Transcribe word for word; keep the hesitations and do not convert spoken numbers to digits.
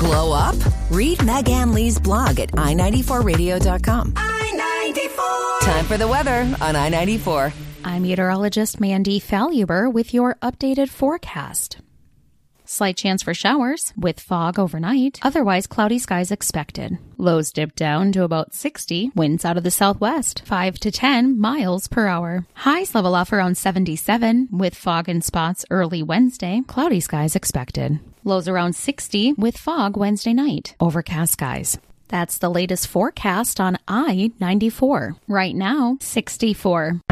Glow up? Read Meg Ann Lee's blog at i ninety-four radio dot com. I ninety-four. Time for the weather on I ninety-four. I'm meteorologist Mandy Falluber with your updated forecast. Slight chance for showers with fog overnight. Otherwise, cloudy skies expected. Lows dip down to about sixty. Winds out of the southwest, five to ten miles per hour. Highs level off around seventy-seven with fog in spots early Wednesday. Cloudy skies expected. Lows around sixty with fog Wednesday night. Overcast skies. That's the latest forecast on I ninety-four. Right now, sixty-four.